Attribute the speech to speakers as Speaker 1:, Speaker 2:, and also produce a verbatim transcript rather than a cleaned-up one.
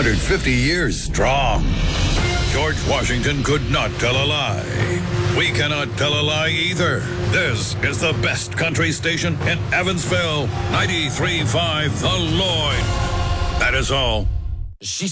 Speaker 1: hundred fifty years strong. George Washington could not tell a lie. We cannot tell a lie either. This is the best country station in Evansville. ninety-three point five The Lloyd. That is all.
Speaker 2: She